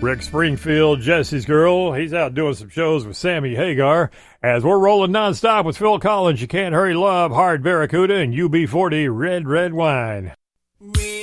Rick Springfield, Jesse's Girl. He's out doing some shows with Sammy Hagar. As we're rolling nonstop with Phil Collins, You Can't Hurry Love, Hard Barracuda, and UB40, Red Red Wine.